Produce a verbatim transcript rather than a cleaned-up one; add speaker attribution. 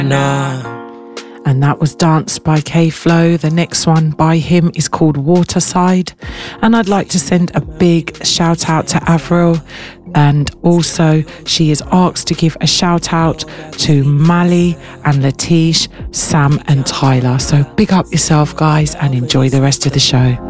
Speaker 1: Nah.
Speaker 2: And that was Dance by K-Flow. The next one by him is called Waterside. And I'd like to send a big shout out to Avril. And also she is asked to give a shout out to Mali and Latish, Sam and Tyler. So big up yourself, guys, and enjoy the rest of the show.